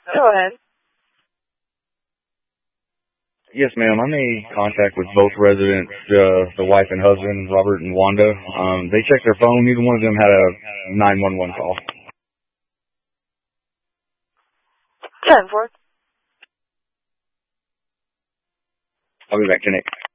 Go ahead. Yes, ma'am. I made contact with both residents, the wife and husband, Robert and Wanda. They checked their phone. Neither one of them had a 911 call. 10-4. I'll be back, Connect.